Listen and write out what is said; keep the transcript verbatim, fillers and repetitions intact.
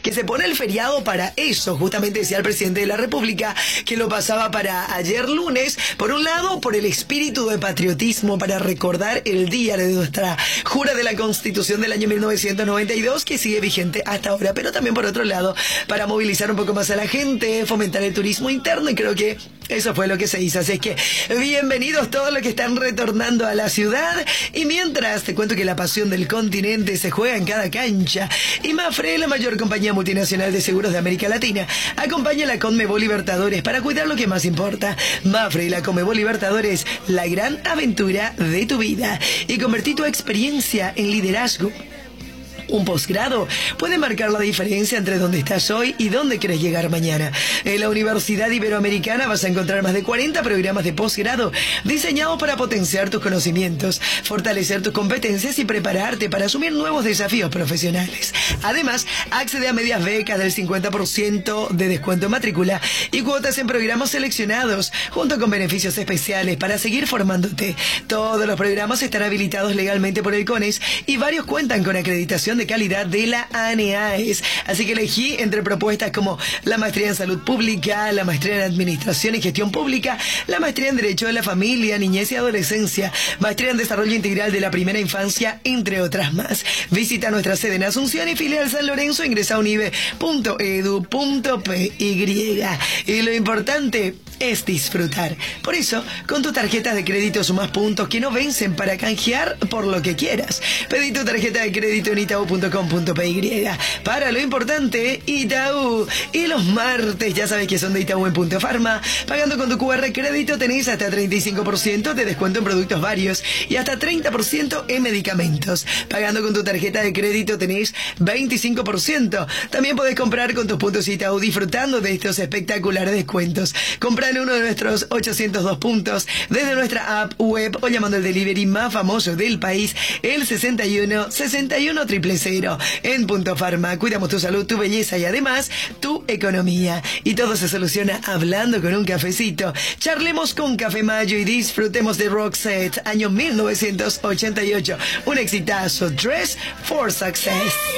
que se pone el feriado para eso. Justamente decía el presidente de la República que lo pasaba para ayer lunes, por un lado, por el espíritu de patriotismo, para recordar el día de nuestra jura de la Constitución del año mil novecientos noventa y dos, que sigue vigente hasta ahora, pero también por otro lado, para movilizar un poco más a la gente, fomentar el turismo interno, y creo que eso fue lo que se hizo. Así es que bienvenidos todos los que están retornando a la ciudad. Y mientras te cuento que la pasión del continente se juega en cada cancha, y Mapfre, la mayor compañía multinacional de seguros de América Latina, acompaña a la Conmebol Libertadores para cuidar lo que más importa. Mapfre y la Conmebol Libertadores, la gran aventura de tu vida. Y convertí tu experiencia en liderazgo. Un posgrado puede marcar la diferencia entre dónde estás hoy y dónde quieres llegar mañana. En la Universidad Iberoamericana vas a encontrar más de cuarenta programas de posgrado diseñados para potenciar tus conocimientos, fortalecer tus competencias y prepararte para asumir nuevos desafíos profesionales. Además, accede a medias becas del cincuenta por ciento de descuento en matrícula y cuotas en programas seleccionados, junto con beneficios especiales para seguir formándote. Todos los programas están habilitados legalmente por el CONES y varios cuentan con acreditación de calidad de la ANEAES. Así que elegí entre propuestas como la maestría en salud pública, la maestría en administración y gestión pública, la maestría en derecho de la familia, niñez y adolescencia, maestría en desarrollo integral de la primera infancia, entre otras más. Visita nuestra sede en Asunción y filial San Lorenzo, ingresa a unive punto edu punto pe y. Y lo importante es disfrutar. Por eso, con tus tarjetas de crédito sumas puntos que no vencen para canjear por lo que quieras. Pedí tu tarjeta de crédito en itaú punto com punto pe. Para lo importante, Itaú. Y los martes, ya sabes que son de Itaú en Punto Farma. Pagando con tu cu erre crédito tenés hasta treinta y cinco por ciento de descuento en productos varios y hasta treinta por ciento en medicamentos. Pagando con tu tarjeta de crédito tenés veinticinco por ciento. También podés comprar con tus puntos Itaú disfrutando de estos espectaculares descuentos. Compra en uno de nuestros ochocientos dos puntos desde nuestra app, web o llamando al delivery más famoso del país, el sesenta y uno sesenta y uno cero cero. En Punto Farma cuidamos tu salud, tu belleza y además tu economía. Y todo se soluciona hablando con un cafecito. Charlemos con Café Mayo y disfrutemos de Roxette, año mil novecientos ochenta y ocho. Un exitazo. Dress for Success.